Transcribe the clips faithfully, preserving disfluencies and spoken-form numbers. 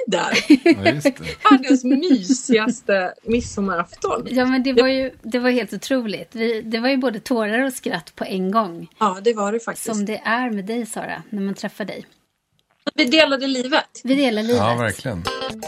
där. Ja, just det. Världens mysigaste midsommarafton. Ja, men det var ju det var helt otroligt. Vi, det var ju både tårar och skratt på en gång. Ja, det var det faktiskt. Som det är med dig, Sara, när man träffar dig. Vi delade livet. Vi delar livet. Ja, verkligen.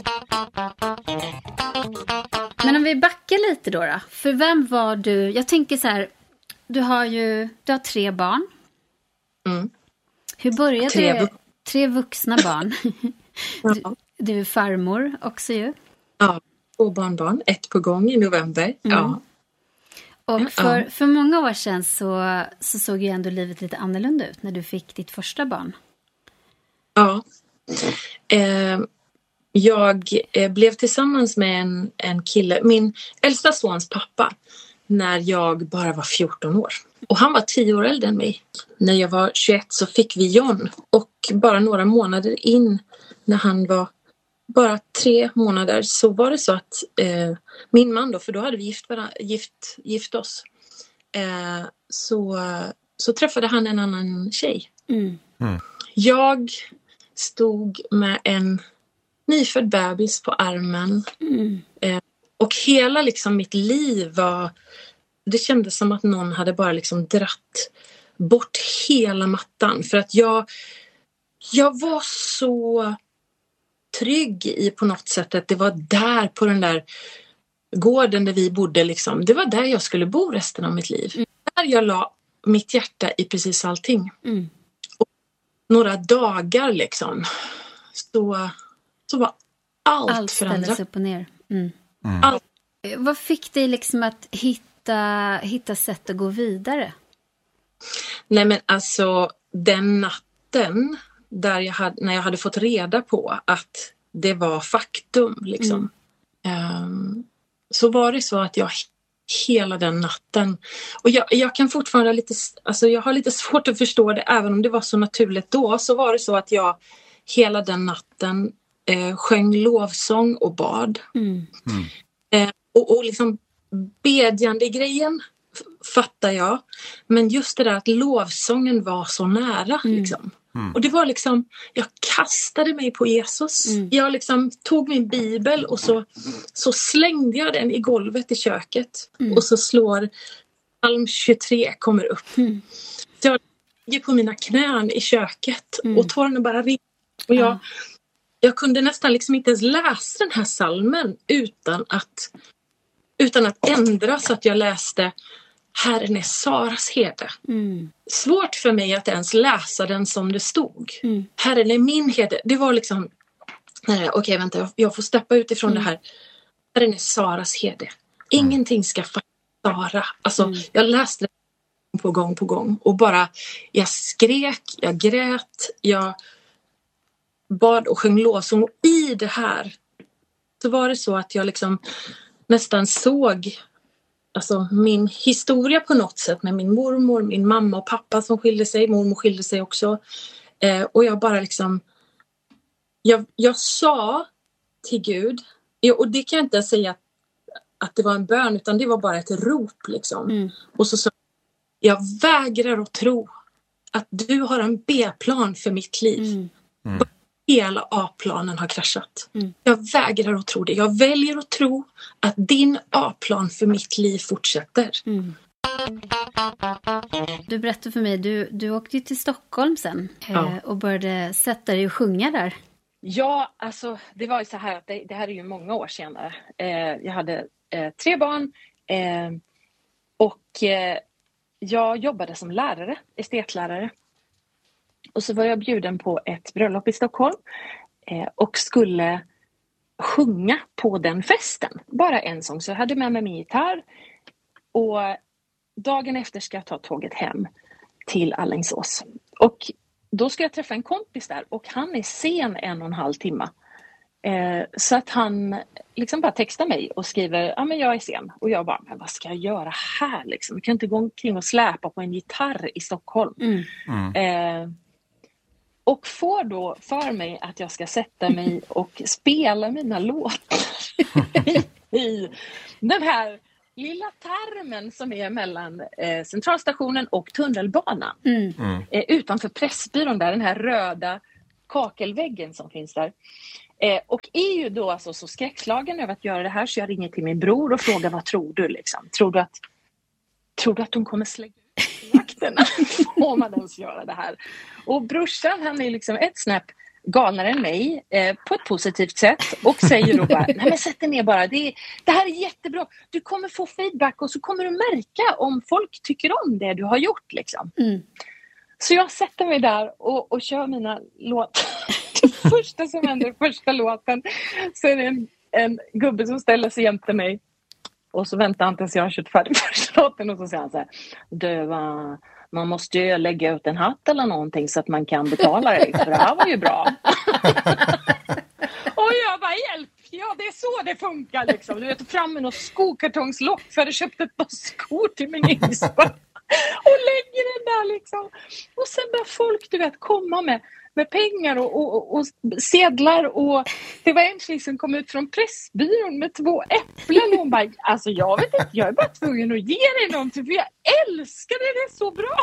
Men om vi backar lite då, då. För vem var du? Jag tänker så här, du har ju du har tre barn. Mm. Hur började tre, det? vu- Tre vuxna barn. ja. du, du är farmor också ju. ja, två barnbarn. Ett på gång i november. Mm. Ja. Och för, för många år sedan så, så såg ju ändå livet lite annorlunda ut när du fick ditt första barn. Ja. Eh, jag eh, blev tillsammans med en, en kille, min äldsta sons pappa, när jag bara var fjorton år. Och han var tio år äldre än mig. När jag var tjugoett så fick vi John. Och bara några månader in, när han var bara tre månader, så var det så att eh, min man då, för då hade vi gift, gift, gift oss, eh, så, så träffade han en annan tjej. Mm. Mm. Jag stod med en nyfödd bebis på armen. Mm. Eh, och hela liksom mitt liv var... Det kändes som att någon hade bara liksom dratt bort hela mattan. För att jag, jag var så trygg i på något sätt att det var där på den där gården där vi bodde. Liksom. Det var där jag skulle bo resten av mitt liv. Mm. Där jag la mitt hjärta i precis allting. Mm. Och några dagar liksom så, så var allt, allt förändrat. ställdes upp och ner. Mm. Mm. Allt. Vad fick dig liksom att hitta, hitta sätt att gå vidare? Nej men alltså den natten där jag hade, när jag hade fått reda på att det var faktum liksom. Mm. Um, så var det så att jag hela den natten, och jag, jag kan fortfarande lite, alltså jag har lite svårt att förstå det, även om det var så naturligt då, så var det så att jag hela den natten eh, sjöng lovsång och bad. Mm. Mm. Eh, och, och liksom bedjande grejen fattar jag. Men just det där att lovsången var så nära. Mm. Liksom. Mm. Och det var liksom, jag kastade mig på Jesus. Mm. Jag liksom tog min bibel och så, så slängde jag den i golvet i köket. Mm. Och så slår psalm tjugotre kommer upp. Mm. Så jag ligger på mina knän i köket. Mm. Och tårarna bara rinner. Och jag, Ja. jag kunde nästan liksom inte ens läsa den här psalmen utan att Utan att ändra, så att jag läste Herren är Saras herde. Mm. Svårt för mig att ens läsa den som det stod. Mm. Herren är min herde. Det var liksom, nej, okej vänta, jag, jag får steppa utifrån Mm. det här. Herren är Saras herde. Ingenting ska falla Sara. Alltså Mm. jag läste det på gång på gång. Och bara, jag skrek, jag grät, jag bad och sjöng lovsång. Och i det här så var det så att jag liksom nästan såg alltså min historia på något sätt med min mormor, min mamma och pappa som skilde sig. Mormor skilde sig också. Eh, och jag bara liksom... Jag, jag sa till Gud, och det kan jag inte säga att, att det var en bön, utan det var bara ett rop liksom. Mm. Och så sa jag, vägrar att tro att du har en B-plan för mitt liv. Mm. Mm. Hela A-planen har kraschat. Mm. Jag vägrar att tro det. Jag väljer att tro att din A-plan för mitt liv fortsätter. Mm. Du berättade för mig, du, du åkte ju till Stockholm sen Ja. eh, och började sätta dig och sjunga där. Ja, alltså det var ju så här att det, det här är ju många år senare. Eh, jag hade eh, tre barn eh, och eh, jag jobbade som lärare, estetlärare. Och så var jag bjuden på ett bröllop i Stockholm eh, och skulle sjunga på den festen. Bara en sång. Så jag hade med mig min gitarr och dagen efter ska jag ta tåget hem till Alingsås. Och då ska jag träffa en kompis där och han är sen en och en halv timme. Eh, så att han liksom bara textar mig och skriver, ja men jag är sen. Och jag bara, men vad ska jag göra här liksom? Jag kan inte gå omkring och släpa på en gitarr i Stockholm. Mm. Mm. Eh, och får då för mig att jag ska sätta mig och spela mina låtar i, i den här lilla tarmen som är mellan eh, centralstationen och tunnelbanan. Mm. Mm. Eh, utanför Pressbyrån där, den här röda kakelväggen som finns där. Eh, och är ju då alltså så skräckslagen över att göra det här så jag ringer till min bror och frågar vad tror du liksom? Tror du att, tror du att de kommer släcka ut vakterna? Får man ens göra det här? Och brorsan han är liksom ett snäpp galnare än mig eh, på ett positivt sätt och säger då bara, nej men sätt dig ner bara, det, är, det här är jättebra, du kommer få feedback och så kommer du märka om folk tycker om det du har gjort liksom. Mm. Så jag sätter mig där och, och kör mina låtar. Det första som händer, första låten, så är det en, en gubbe som ställer sig jämte mig och så väntar han tills jag har kört färdigt första låten och så säger han så här, du va, man måste ju lägga ut en hatt eller någonting så att man kan betala dig, för det här var ju bra. Och jag bara, hjälp, ja det är så det funkar liksom. Du vet, fram med något skokartongslock för jag köpte ett par skor till min yngsta. Och lägger den där liksom. Och sen börjar folk, du vet, komma med, med pengar och, och, och sedlar. Och det var en tjej som kom ut från Pressbyrån med två äpplen. Och hon bara, alltså jag vet inte, jag är bara tvungen att ge dig någonting. För jag älskar det, det är så bra.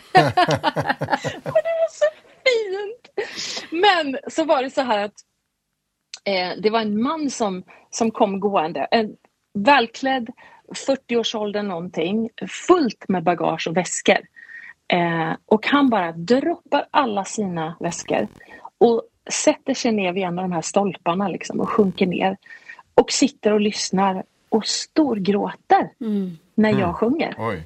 Och det var så fint. Men så var det så här att eh, det var en man som, som kom gående. En välklädd, fyrtio-årsåldern någonting, fullt med bagage och väskor. Eh, och han bara droppar alla sina väskor och sätter sig ner vid en av de här stolparna liksom, och sjunker ner. Och sitter och lyssnar och storgråter mm. när jag mm. sjunger. Oj.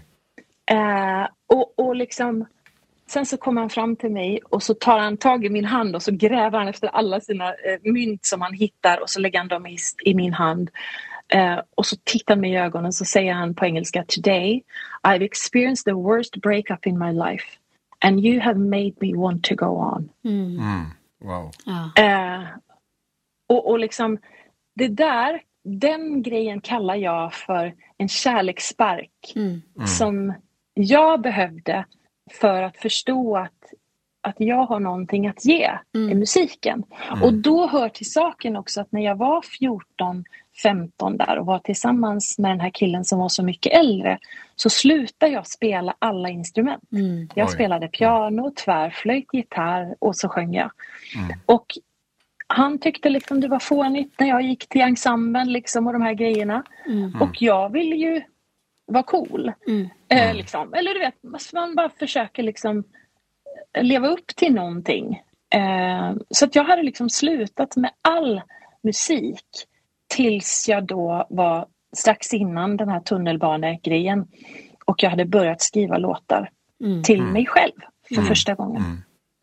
Eh, och, och liksom sen så kommer han fram till mig och så tar han tag i min hand och så gräver han efter alla sina eh, mynt som han hittar och så lägger han dem i, i min hand. Uh, och så tittar han mig i ögonen och så säger han på engelska, today I've experienced the worst breakup in my life and you have made me want to go on. Mm. Mm. Wow. Uh, och, och liksom det där, den grejen kallar jag för en kärleksspark mm. Mm. som jag behövde för att förstå att att jag har någonting att ge mm. i musiken. Mm. Och då hör till saken också att när jag var fjorton femton där och var tillsammans med den här killen som var så mycket äldre, så slutade jag spela alla instrument. Mm. Jag Oj. spelade piano, tvärflöjt, gitarr och så sjöng jag. Mm. Och han tyckte liksom det var fånigt när jag gick till ensemblen liksom och de här grejerna. Mm. Och jag ville ju vara cool. Mm. Eh, liksom. Eller du vet, man bara försöker liksom leva upp till någonting. Eh, så att jag hade liksom slutat med all musik tills jag då var strax innan den här tunnelbanegrejen och jag hade börjat skriva låtar mm. till mig själv för mm. första gången. Mm.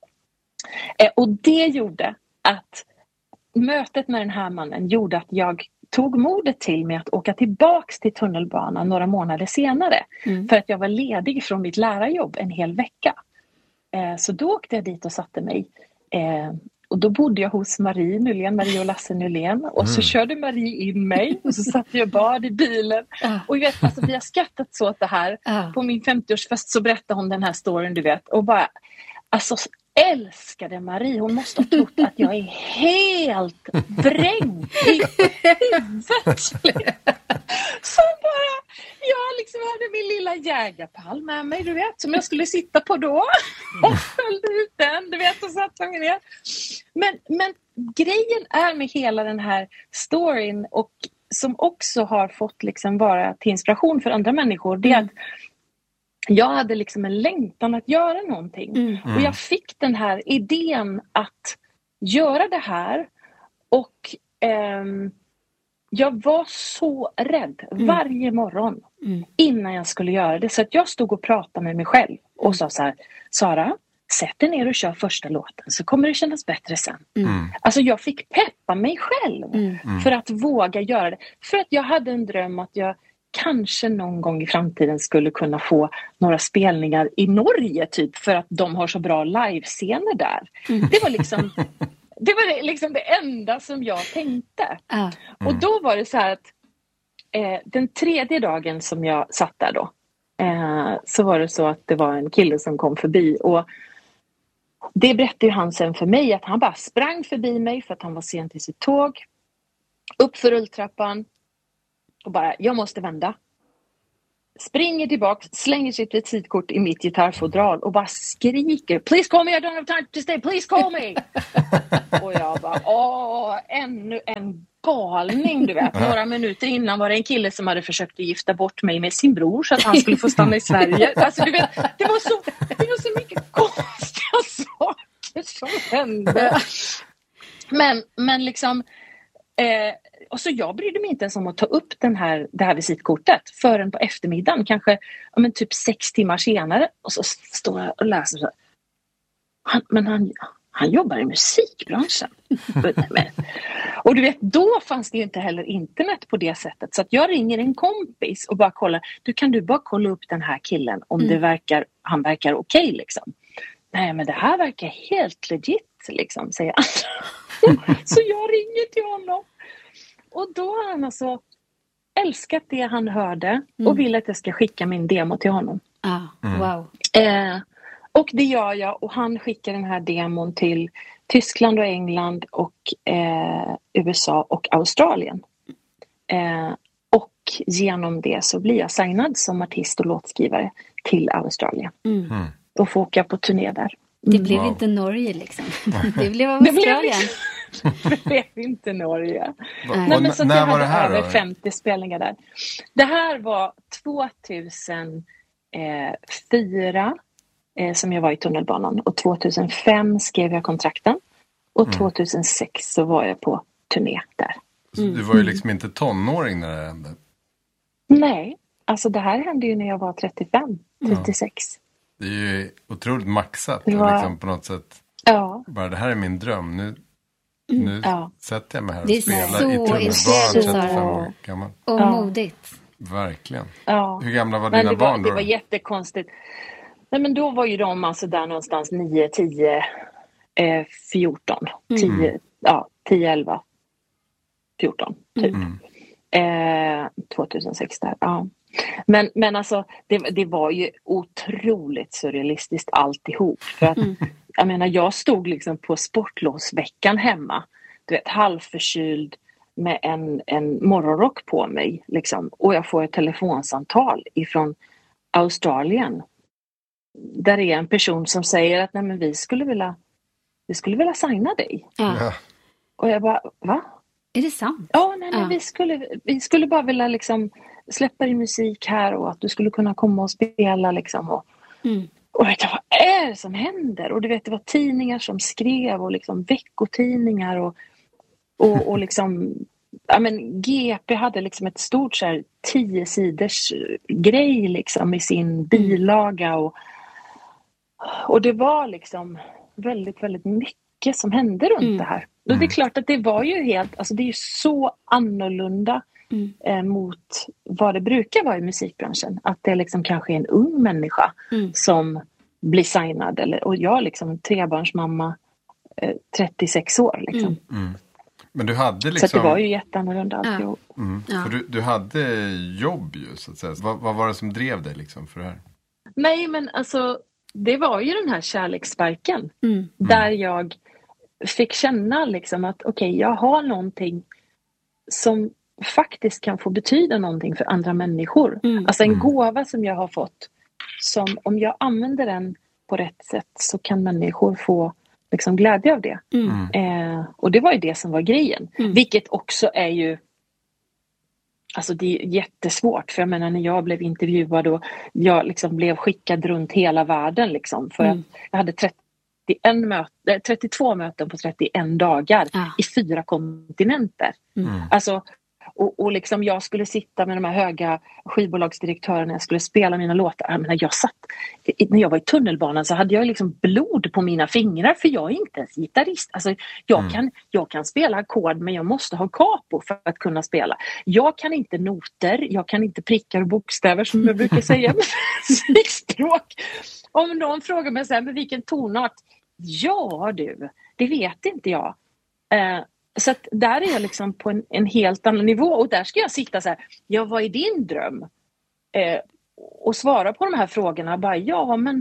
Eh, och det gjorde att mötet med den här mannen gjorde att jag tog modet till mig att åka tillbaks till tunnelbanan några månader senare mm. för att jag var ledig från mitt lärarjobb en hel vecka. Så då åkte jag dit och satte mig. Eh, och då bodde jag hos Marie Nylén, Marie och Lasse Nylén. Och mm. så körde Marie in mig och så satt jag bad i bilen. Uh. Och jag vet, alltså, vi har skrattat så åt det här. Uh. På min femtioårsfest så berättade hon den här storyn, du vet. Och bara, alltså älskade Marie. Hon måste ha trott att jag är helt bränd i huvudet. Så bara, jag liksom hade min lilla jägarpall med mig, du vet, som jag skulle sitta på då. Och följde ut den, du vet, och satte mig ner. Men, men grejen är med hela den här storyn och som också har fått liksom vara till inspiration för andra människor, det är att jag hade liksom en längtan att göra någonting. Mm. Och jag fick den här idén att göra det här. Och ehm, jag var så rädd mm. varje morgon mm. innan jag skulle göra det. Så att jag stod och pratade med mig själv och sa så här, Sara, sätt dig ner och kör första låten så kommer det kännas bättre sen. Mm. Alltså jag fick peppa mig själv mm. för att våga göra det. För att jag hade en dröm att jag kanske någon gång i framtiden skulle kunna få några spelningar i Norge typ för att de har så bra livescener där. Mm. Det var liksom det var liksom det enda som jag tänkte. Mm. Och då var det så här att eh, den tredje dagen som jag satt där då eh, så var det så att det var en kille som kom förbi och det berättade ju han sen för mig att han bara sprang förbi mig för att han var sent till sitt tåg. Upp för rulltrappan. Och bara, jag måste vända. springer tillbaka, slänger sitt visitkort i mitt gitarrfodral och bara skriker please call me, I don't have time to stay, please call me. Och jag bara, åh, ännu en galning, du vet. Några minuter innan var det en kille som hade försökt att gifta bort mig med sin bror så att han skulle få stanna i Sverige. Alltså du vet, det var så, det var så mycket konstiga saker som hände. Men, men liksom eh, och så jag brydde mig inte ens om att ta upp den här, det här visitkortet förrän på eftermiddagen, kanske ja, men typ sex timmar senare, och så står jag och läser så här, han, men han, han jobbar i musikbranschen. Och du vet, då fanns det ju inte heller internet på det sättet, så att jag ringer en kompis och bara kollar, du kan du bara kolla upp den här killen om mm. det verkar, han verkar okej okay, liksom. Nej, men det här verkar helt legit liksom, säger han. Så jag ringer till honom. Och då har han alltså älskat det han hörde mm. och vill att jag ska skicka min demo till honom. Ah, Mm. wow. Eh, och det gör jag, och han skickar den här demon till Tyskland och England och eh, U S A och Australien. Eh, och genom det så blir jag signad som artist och låtskrivare till Australien. Mm. Mm. Och får åka på turné där. Det blev Wow. inte Norge liksom. Det blev Australien. Det blev inte Norge. Va, Nej, Nej, och men så n- att när jag var det hade här över då? femtio spelningar där. Det här var tvåtusenfyra eh, som jag var i tunnelbanan. Och tvåtusenfem skrev jag kontrakten. Och Mm. tvåtusensex så var jag på turné där. Så du var ju liksom inte tonåring när det hände. Nej, alltså det här hände ju när jag var trettiofem, trettiosex. Det är ju otroligt maxat. Det var- Liksom på något sätt. Ja, Bara det här är min dröm. Nu, nu ja. sätter jag mig här och Det är spelar så i tunnelbanan intressant. trettiofem år gammal. Och Ja. modigt. Verkligen. ja. Hur gamla var Men dina det var, barn då? det var jättekonstigt. Nej, men då var ju de alltså där någonstans nio, tio, eh, fjorton. tio, ja, tio, elva, fjorton typ. Mm. Eh, tvåtusensex där, ja. Men, men alltså det, det var ju otroligt surrealistiskt alltihop. För att, Mm. jag menar, jag stod liksom på sportlovsveckan hemma. Du vet, halvförkyld med en, en morgonrock på mig. Liksom, och jag får ett telefonsamtal ifrån Australien. Där är en person som säger att nej, men vi skulle vilja vi skulle vilja signa dig. Ja. Ja. Och jag bara, va? Är det sant? Ja, nej, nej, Ja. Vi, skulle, vi skulle bara vilja liksom släppa din musik här och att du skulle kunna komma och spela liksom. Och, Mm. och vet jag, vad är det som händer? Och du vet, det var tidningar som skrev och liksom veckotidningar och, och, och liksom, ja men G P hade liksom ett stort så här tio sidors grej liksom i sin bilaga och, och det var liksom väldigt, väldigt mycket som hände runt Mm. det här. Och det är klart att det var ju helt, alltså det är ju så annorlunda Mm. eh, mot vad det brukar vara i musikbranschen. Att det liksom kanske är en ung människa Mm. som blir signad. Eller, och jag liksom trebarnsmamma, eh, trettiosex år liksom. Mm. Mm. Men du hade Så liksom... att det var ju jätteannorlunda Ja. alltihop. Mm. Ja. För du, du hade jobb ju så att säga. Vad, vad var det som drev dig liksom för det här? Nej, men alltså det var ju den här kärlekssparken. Mm. Där jag fick känna liksom att okej, okay, jag har någonting som faktiskt kan få betyda någonting för andra människor. Mm. Alltså en Mm. gåva som jag har fått, som om jag använder den på rätt sätt så kan människor få liksom glädje av det. Mm. Eh, och det var ju det som var grejen. Mm. Vilket också är ju, alltså det är jättesvårt. För jag menar, när jag blev intervjuad och jag liksom blev skickad runt hela världen liksom, för Mm. att jag hade trettioen möte, trettiotvå möten på trettioen dagar Ja. i fyra kontinenter. Mm. Alltså, och, och liksom jag skulle sitta med de här höga skivbolagsdirektörerna, jag skulle spela mina låtar. Jag menar, jag satt, när jag var i tunnelbanan så hade jag liksom blod på mina fingrar, för jag är inte ens gitarrist. Alltså, jag, Mm. kan, jag kan spela ackord, men jag måste ha capo för att kunna spela. Jag kan inte noter, jag kan inte prickar och bokstäver som jag brukar säga med musikspråk. Om någon frågar mig så här, men vilken tonart? Ja du, det vet inte jag. Eh, Så att där är jag liksom på en, en helt annan nivå. Och där ska jag sitta så här, ja, vad är din dröm? Eh, och svara på de här frågorna. Bara, ja, men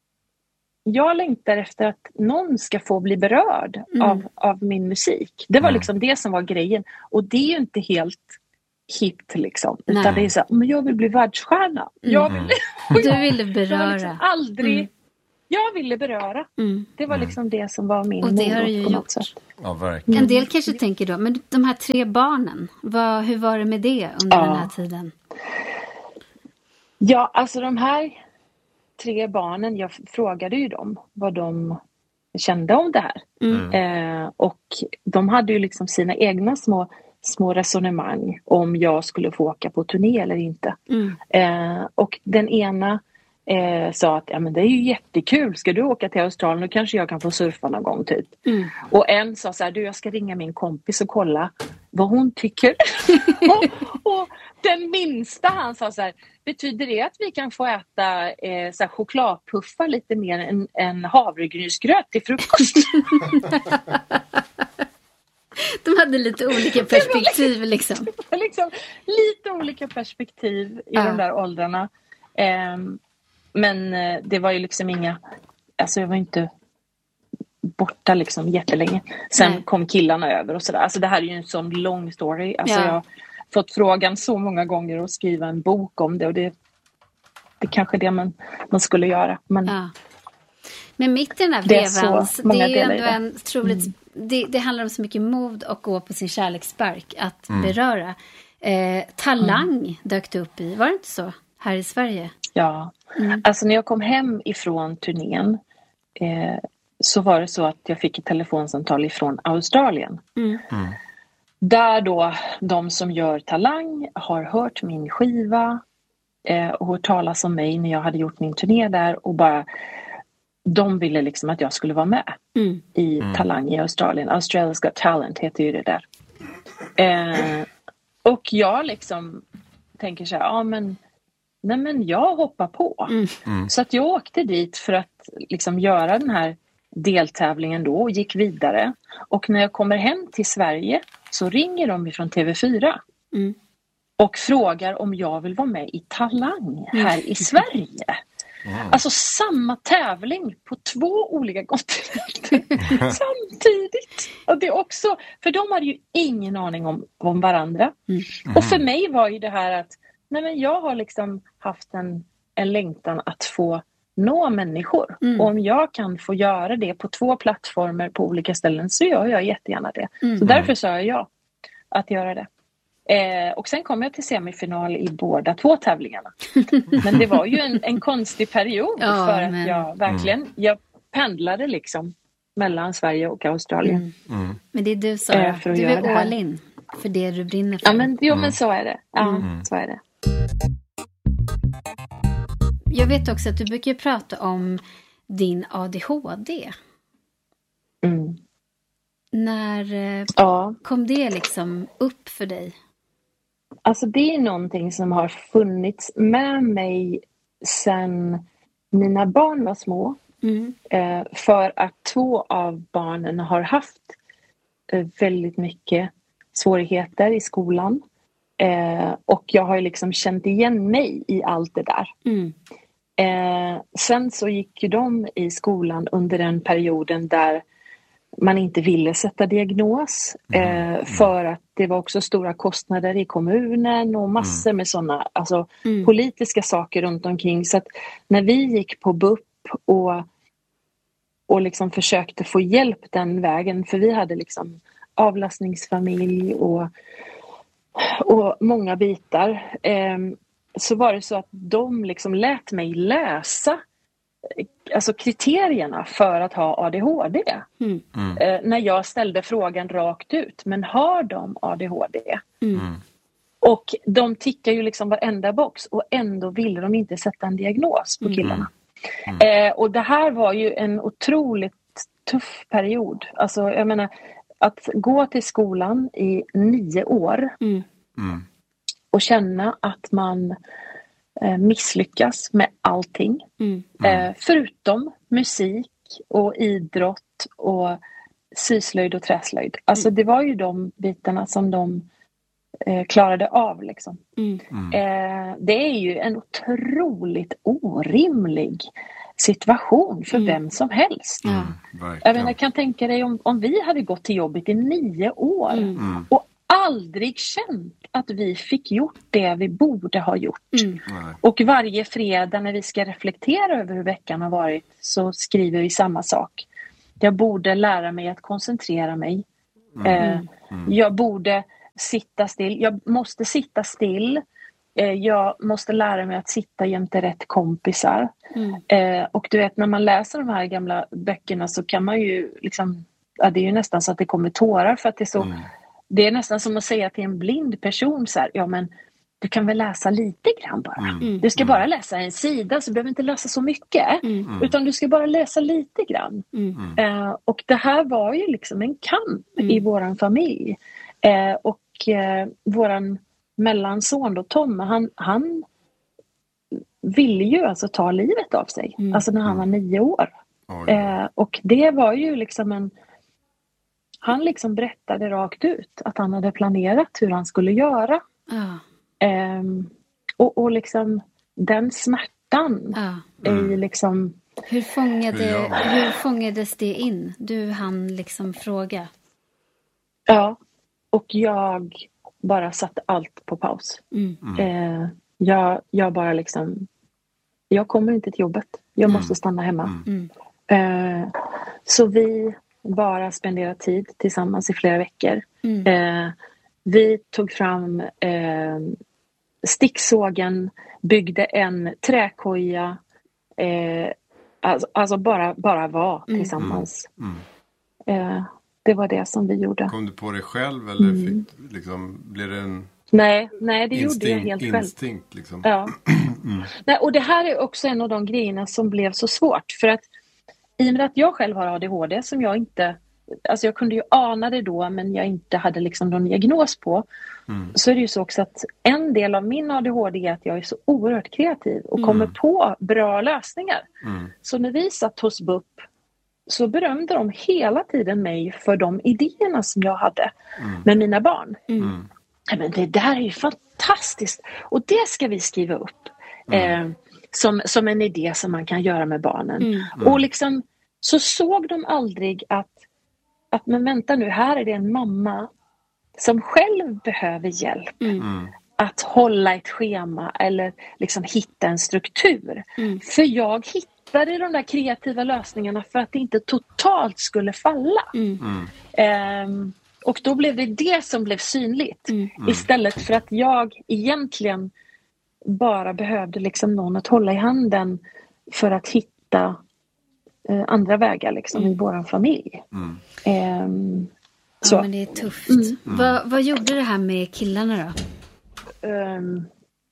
jag längtar efter att någon ska få bli berörd Mm. av, av min musik. Det var Mm. liksom det som var grejen. Och det är ju inte helt hit liksom. Utan Nej. det är så här, men jag vill bli världsstjärna. Mm. Jag vill, Du ville beröra. jag har liksom aldrig, Mm. jag ville beröra. Mm. Det var liksom det som var min Och det har du ju morot på något gjort. sätt. Ja, verkligen. En del kanske tänker då, men de här tre barnen, vad, hur var det med det under Ja. den här tiden? Ja, alltså de här tre barnen, jag frågade ju dem vad de kände om det här. Mm. Eh, och de hade ju liksom sina egna små, små resonemang om jag skulle få åka på turné eller inte. Mm. Eh, och den ena eh, sa att ja, men det är ju jättekul, ska du åka till Australien då kanske jag kan få surfa någon gång typ. Mm. Och en sa så här, du jag ska ringa min kompis och kolla vad hon tycker. och, och den minsta han sa så här, betyder det att vi kan få äta eh, så här, chokladpuffar lite mer än, än havregrynsgröt till frukost? De hade lite olika perspektiv liksom. liksom, lite olika perspektiv i Ja. de där åldrarna. Eh, men eh, det var ju liksom inga, alltså jag var inte borta liksom jättelänge. Sen Nej. kom killarna över och sådär. Alltså det här är ju en sån lång story. Alltså Ja. jag har fått frågan så många gånger att skriva en bok om det och det, det är kanske det man, man skulle göra. Men Ja. Men mitt i den här Det är så vevan, det många är ju delar i ändå det. en troligt, det, det handlar om så mycket mod att gå på sin kärleksspark, att Mm. beröra. Eh, talang dök det upp i, var det inte så? Här i Sverige. ja, Mm. alltså när jag kom hem ifrån turnén eh, så var det så att jag fick ett telefonsamtal ifrån Australien. Mm. Där då de som gör Talang har hört min skiva eh, och hört talas om mig när jag hade gjort min turné där och bara de ville liksom att jag skulle vara med Mm. i Talang i Australien. Australia's Got Talent heter ju det där. Eh, och jag liksom tänker så här, ja men nej men jag hoppar på. Mm. Mm. Så att jag åkte dit för att liksom göra den här deltävlingen då och gick vidare. Och när jag kommer hem till Sverige så ringer de ifrån T V fyra Mm. och frågar om jag vill vara med i Talang här i Sverige. Alltså samma tävling på två olika kontinenter samtidigt. Och det är också, för de hade ju ingen aning om, om varandra. Mm. Och för mig var ju det här att nej men jag har liksom haft en, en längtan att få nå människor. Mm. Och om jag kan få göra det på två plattformar på olika ställen så gör jag jättegärna det. Mm. Så därför sa jag ja att göra det. Eh, och sen kom jag till semifinal i båda två tävlingarna. Men det var ju en, en konstig period Ja, för att men- jag verkligen, jag pendlade liksom mellan Sverige och Australien. Mm. Mm. Men det är du, Sara. Eh, för att Du göra är det här. all in för det du brinner för. Ja men, jo, men så är det. Ja, Mm. så är det. Jag vet också att du brukar prata om din A D H D. Mm. När eh, Ja, kom det liksom upp för dig? alltså det är någonting som har funnits med mig sedan mina barn var små. Mm. Eh, för att två av barnen har haft eh, väldigt mycket svårigheter i skolan. Eh, och jag har ju liksom känt igen mig i allt det där. Mm. Eh, sen så gick ju de i skolan under den perioden där man inte ville sätta diagnos. Eh, för att det var också stora kostnader i kommunen och massor med sådana alltså, Mm. politiska saker runt omkring. Så att när vi gick på B U P och, och liksom försökte få hjälp den vägen, för vi hade liksom avlastningsfamilj och, och många bitar, eh, så var det så att de liksom lät mig läsa alltså kriterierna för att ha A D H D. Mm. Mm. Eh, när jag ställde frågan rakt ut, men har de A D H D? Mm. Mm. Och de tickar ju liksom varenda box och ändå ville de inte sätta en diagnos på killarna. Mm. Eh, och det här var ju en otroligt tuff period. Alltså jag menar, att gå till skolan i nio år Mm. Mm. och känna att man eh, misslyckas med allting. Mm. Eh, förutom musik och idrott och syslöjd och träslöjd. Alltså det var ju de bitarna som de eh, klarade av liksom. Mm. Eh, det är ju en otroligt orimlig situation för Mm. vem som helst. Ja. Mm. Jag Verkligen. menar, jag kan tänka dig om, om vi hade gått till jobbet i nio år Mm. Mm. och aldrig känt att vi fick gjort det vi borde ha gjort. Mm. Och varje fredag när vi ska reflektera över hur veckan har varit så skriver vi samma sak. Jag borde lära mig att koncentrera mig. Mm. Eh, Mm. jag borde sitta still. Jag måste sitta still. Eh, jag måste lära mig att sitta jämte rätt kompisar. Mm. Eh, och du vet, när man läser de här gamla böckerna så kan man ju liksom, ja, det är ju nästan så att det kommer tårar för att det är så, Mm. det är nästan som att säga till en blind person så här, ja men du kan väl läsa lite grann bara. Mm. Du ska bara läsa en sida, så du behöver inte läsa så mycket. Mm. Utan du ska bara läsa lite grann. Mm. Eh, och det här var ju liksom en kamp Mm. i våran familj. Eh, och eh, våran mellanson då, Tom, han, han ville ju alltså ta livet av sig. Mm. Alltså när han var nio år. Oj. Eh, och det var ju liksom en... Han liksom berättade rakt ut att han hade planerat hur han skulle göra. Ja. Ehm, och, och liksom den smärtan Ja. i liksom... Hur, fångade, Ja. hur fångades det in? Du hann liksom fråga. Ja, och jag bara satte allt på paus. Mm. Eh, jag, jag bara liksom... Jag kommer inte till jobbet. Jag Mm. måste stanna hemma. Mm. Eh, så vi bara spenderade tid tillsammans i flera veckor. Mm. Eh, vi tog fram eh, sticksågen, byggde en träkoja. Eh, alltså, alltså bara, bara var Mm. tillsammans. Mm. Eh, det var det som vi gjorde. Kom du på det själv eller Mm. fick, liksom, blev det en Nej, nej det gjorde jag instinkt? helt själv. instinkt liksom? Ja. Nej, och det här är också en av de grejerna som blev så svårt. För att i och med att jag själv har A D H D som jag inte... Alltså jag kunde ju ana det då men jag inte hade liksom någon diagnos på. Mm. Så är det ju så också att en del av min A D H D är att jag är så oerhört kreativ och Mm. kommer på bra lösningar. Mm. Så när vi satt hos B U P så berömde de hela tiden mig för de idéerna som jag hade Mm. med mina barn. Mm. Mm. Ja, men det där är ju fantastiskt och det ska vi skriva upp Mm. eh, som, som en idé som man kan göra med barnen. Mm. Och liksom så såg de aldrig att, att men vänta nu, här är det en mamma som själv behöver hjälp Mm. Mm. att hålla ett schema eller liksom hitta en struktur. Mm. För jag hittade de där kreativa lösningarna för att det inte totalt skulle falla. Mm. Mm. Ehm, och då blev det det som blev synligt. Mm. Istället för att jag egentligen bara behövde liksom någon att hålla i handen för att hitta eh, andra vägar liksom Mm. i våran familj. Mm. Ehm, så. Ja, men det är tufft. Mm. Vad, vad gjorde det här med killarna då? Um,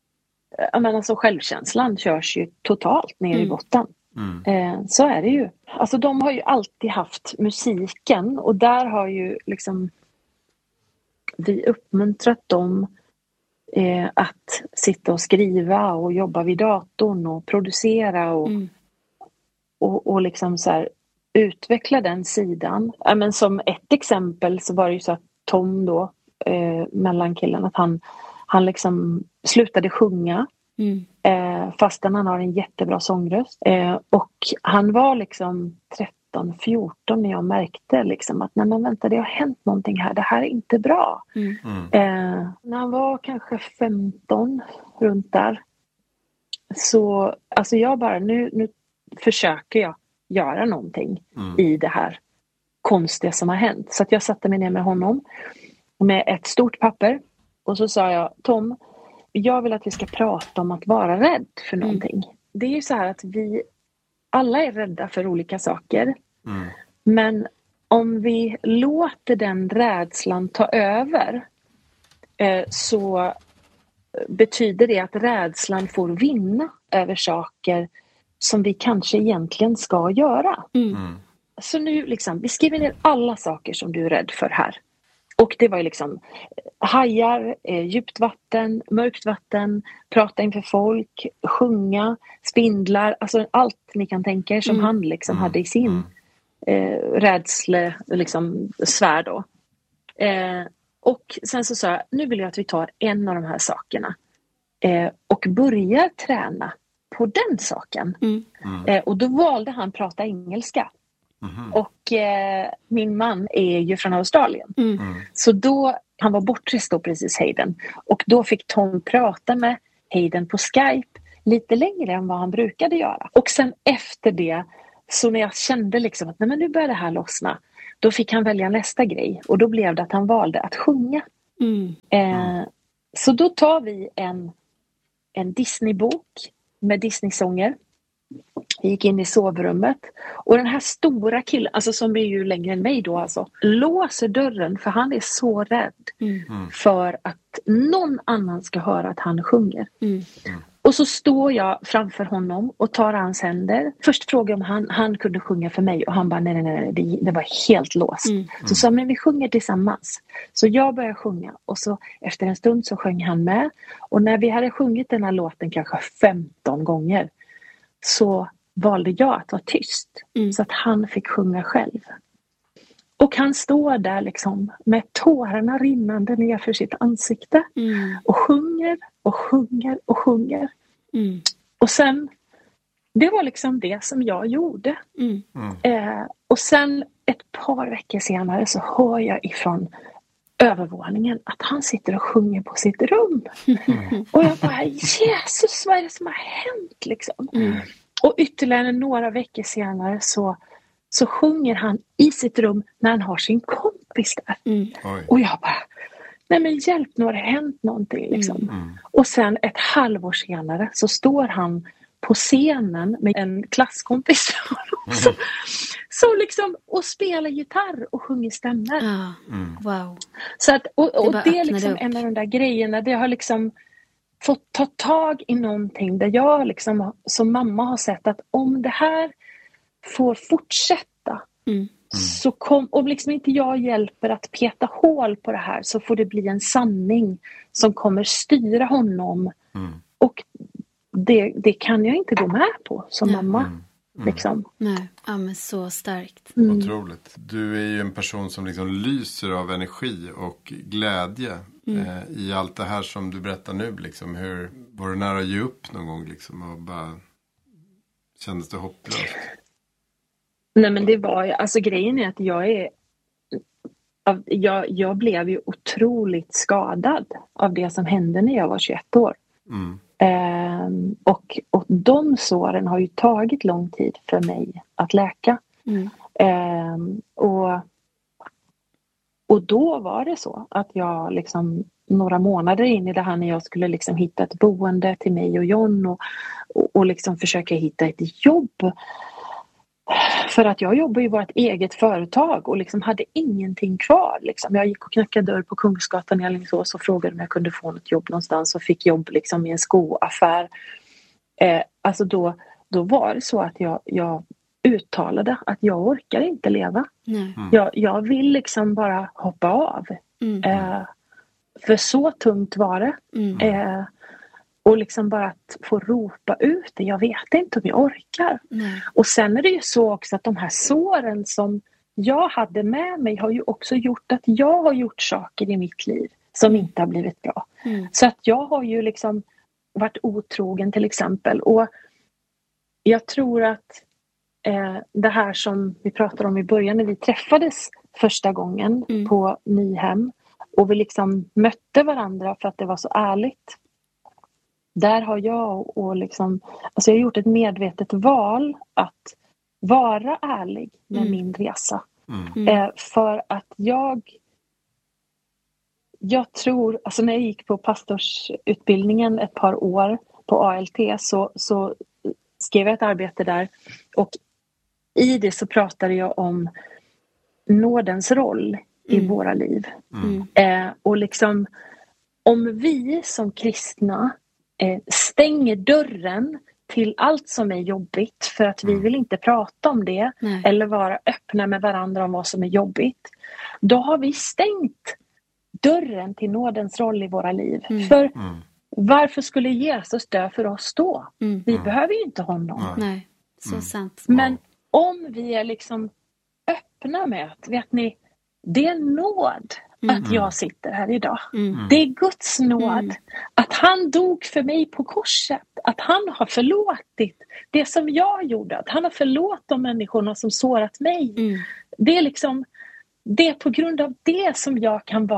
jag menar, alltså, självkänslan körs ju totalt ner Mm. i botten. Mm. Eh, så är det ju. Alltså de har ju alltid haft musiken och där har ju liksom vi uppmuntrat dem eh, att sitta och skriva och jobba vid datorn och producera och, Mm. och, och liksom så här, utveckla den sidan. Ja, men som ett exempel så var det ju så att Tom då, eh, mellankillen, att han, han liksom slutade sjunga. Mm. Eh, fastän han har en jättebra sångröst. Eh, och han var liksom tretton fjorton när jag märkte liksom att nej men vänta, det har hänt någonting här. Det här är inte bra. Mm. Mm. Eh, när han var kanske femton runt där. Så alltså jag bara nu, nu försöker jag göra någonting Mm. i det här konstiga som har hänt. Så att jag satte mig ner med honom med ett stort papper. Och så sa jag, Tom, jag vill att vi ska prata om att vara rädd för Mm. någonting. Det är ju så här att vi alla är rädda för olika saker. Mm. Men om vi låter den rädslan ta över eh, så betyder det att rädslan får vinna över saker som vi kanske egentligen ska göra. Mm. Mm. Så nu liksom, vi skriver ner alla saker som du är rädd för här. Och det var ju liksom hajar, eh, djupt vatten, mörkt vatten, prata inför folk, sjunga, spindlar, alltså allt ni kan tänka er som Mm. han liksom Mm. hade i sin Mm. eh, rädsle, liksom svärd då. Eh, och sen så sa jag, nu vill jag att vi tar en av de här sakerna eh, och börjar träna på den saken. Mm. Mm. Eh, och då valde han prata engelska. Mhm. Och eh, min man är ju från Australien. Mm. Mm. Så då Han var bortrest då precis, Hayden. Och då fick Tom prata med Hayden på Skype lite längre än vad han brukade göra. Och sen efter det, så när jag kände liksom att nej, men nu börjar det här lossna, då fick han välja nästa grej. Och då blev det att han valde att sjunga. Mm. Eh, så då tar vi en, en Disney-bok med Disney-sånger. Vi gick in i sovrummet. Och den här stora killen, alltså som är ju längre än mig då alltså, låser dörren för han är så rädd Mm. för att någon annan ska höra att han sjunger. Mm. Och så står jag framför honom och tar hans händer. Först frågade om han, han kunde sjunga för mig. Och han bara, nej, nej, nej, det, det var helt låst. Mm. Så sa, men vi sjunger tillsammans. Så jag började sjunga. Och så efter en stund så sjöng han med. Och när vi hade sjungit den här låten kanske femton gånger, så valde jag att vara tyst. Mm. Så att han fick sjunga själv. Och han står där liksom med tårarna rinnande ner för sitt ansikte. Mm. Och sjunger och sjunger och sjunger. Mm. Och sen, det var liksom det som jag gjorde. Mm. Eh, och sen ett par veckor senare så hör jag ifrån övervåningen att han sitter och sjunger på sitt rum. Mm. Och jag bara, Jesus, vad är det som har hänt liksom? Mm. Och ytterligare några veckor senare så, så sjunger han i sitt rum när han har sin kompis där. Mm. Och jag bara, nej men hjälp, nu har det hänt någonting liksom. Mm. Och sen ett halvår senare så står han på scenen med en klasskompis så, så liksom, och spelar gitarr och sjunger stämmer. Ja. Mm. Wow. Så att, och, och Det det, bara är liksom öppnade upp. en av de där grejerna där jag har liksom fått ta tag i någonting där jag liksom som mamma har sett att om det här får fortsätta Mm. så kom, om liksom inte jag hjälper att peta hål på det här, så får det bli en sanning som kommer styra honom. Mm. Och det, det kan jag inte gå med på som Nej. mamma. Mm. Mm. Liksom. Nej, ja men så starkt. Mm. Otroligt. Du är ju en person som liksom lyser av energi och glädje Mm. eh, i allt det här som du berättar nu. Liksom. Hur, var du nära att ge upp någon gång liksom, och bara kändes det hopplöst? Nej men det var ju, alltså grejen är att jag är av, jag, jag blev ju otroligt skadad av det som hände när jag var tjugoett år. Mm. Ehm, och, och de såren har ju tagit lång tid för mig att läka. Mm. Ehm, och, och då var det så att jag liksom några månader in i det här när jag skulle liksom hitta ett boende till mig och John och, och, och liksom försöka hitta ett jobb. För att jag jobbar i vårt eget företag och liksom hade ingenting kvar. Liksom. Jag gick och knackade dörr på Kungsgatan i Alingsås och frågade om jag kunde få något jobb någonstans och fick jobb liksom i en skoaffär. Eh, alltså då, då var det så att jag, jag uttalade att jag orkar inte leva. Nej. Mm. Jag, jag vill liksom bara hoppa av. Mm. Eh, för så tungt var det. Mm. Eh, och liksom bara att få ropa ut det. Jag vet inte om jag orkar. Nej. Och sen är det ju så också att de här såren som jag hade med mig har ju också gjort att jag har gjort saker i mitt liv som inte har blivit bra. Mm. Så att jag har ju liksom varit otrogen till exempel. Och jag tror att eh, det här som vi pratade om i början när vi träffades första gången Mm. på Nyhem och vi liksom mötte varandra för att det var så ärligt. Där har jag och liksom, alltså jag har gjort ett medvetet val att vara ärlig med Mm. min resa. Mm. Mm. Eh, för att jag jag tror, alltså när jag gick på pastorsutbildningen ett par år på A L T så, så skrev jag ett arbete där och i det så pratade jag om nådens roll i Mm. våra liv. Mm. Eh, och liksom om vi som kristna eh, stänger dörren till allt som är jobbigt för att vi vill inte prata om det Nej. eller vara öppna med varandra om vad som är jobbigt, då har vi stängt dörren till nådens roll i våra liv. Mm. För Mm. varför skulle Jesus dö för oss då? Mm. Vi Mm. behöver ju inte honom. Nej. Nej, så Mm. sant. Men om vi är liksom öppna med att, vet ni, det är nåd Mm. att jag sitter här idag. Mm. Det är Guds nåd Mm. att han dog för mig på korset. Att han har förlåtit det som jag gjorde. Att han har förlåtit de människorna som sårat mig. Mm. Det är liksom, det är på grund av det som jag kan vara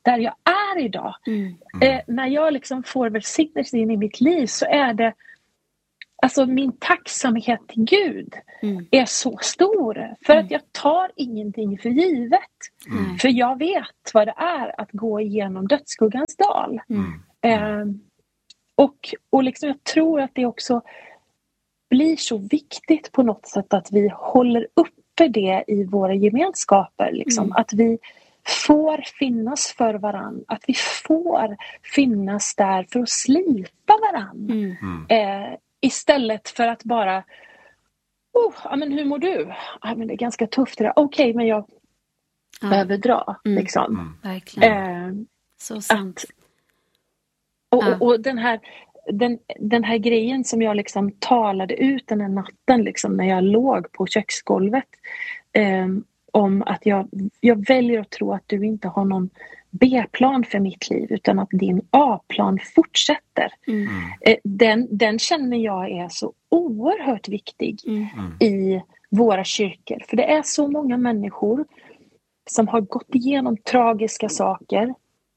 där jag är idag. Mm. Eh, när jag liksom får välsignelse in i mitt liv så är det, alltså min tacksamhet till Gud Mm. är så stor. För Mm. att jag tar ingenting för givet. Mm. För jag vet vad det är att gå igenom dödsskuggans dal. Mm. Eh, och och liksom jag tror att det också blir så viktigt på något sätt att vi håller uppe det i våra gemenskaper. Liksom. Mm. Att vi får finnas för varann. Att vi får finnas där för att slipa varann. Mm. Eh, istället för att bara oh, ja, men hur mår du? Ja, men det är ganska tufft det där. Okej, men jag Ja. behöver dra. Mm. Liksom. Mm. Verkligen. Eh, Så sant. och, Ja. och, och den här Den, den här grejen som jag liksom talade ut den här natten liksom, när jag låg på köksgolvet eh, om att jag, jag väljer att tro att du inte har någon B-plan för mitt liv utan att din A-plan fortsätter. Mm. Eh, den, den känner jag är så oerhört viktig Mm. i våra kyrkor. För det är så många människor som har gått igenom tragiska saker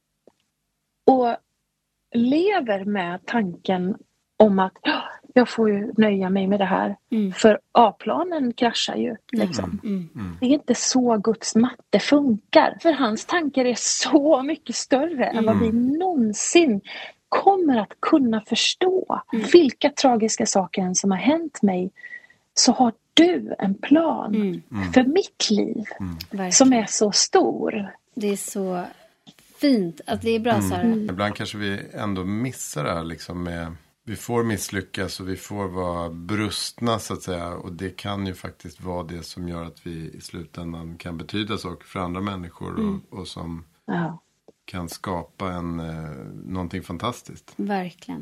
och lever med tanken om att jag får ju nöja mig med det här. Mm. För A-planen kraschar ju. Liksom. Mm. Det är inte så Guds matte funkar. För hans tankar är så mycket större än vad vi någonsin kommer att kunna förstå. Mm. Vilka tragiska saker än som har hänt mig så har du en plan Mm. för mitt liv Verkligen. som är så stor. Det är så fint att det är bra, Sara. Mm. Ibland kanske vi ändå missar det här liksom med, vi får misslyckas och vi får vara brustna så att säga, och det kan ju faktiskt vara det som gör att vi i slutändan kan betyda saker för andra människor Mm. och, och som Ja. kan skapa en, eh, någonting fantastiskt. Verkligen.